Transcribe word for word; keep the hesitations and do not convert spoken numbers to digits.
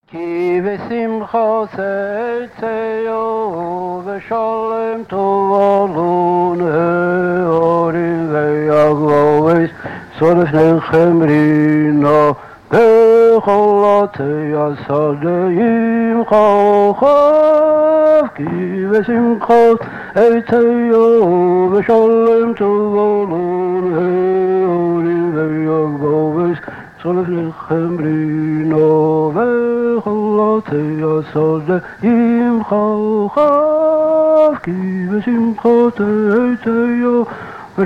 כי בשמחת צאצאו ושלם תבואו נהורים ויגבוס צורף נחם רינה בכל עתי השדה ימחו חב כי בשמחת צאצאו ושלם תבואו נהורים ויגבוס צורף נחם רינה חלתי השדה ימחו חב כי בשמחת צאצאו